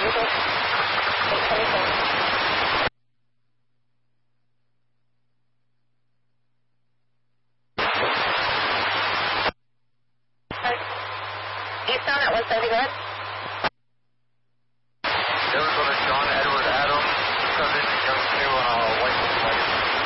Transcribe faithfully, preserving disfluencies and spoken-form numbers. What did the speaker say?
Eagle eight twenty-four. Eastbound at one seventy, go ahead. Arizona John Edward Adam, seven Young Two on a white light.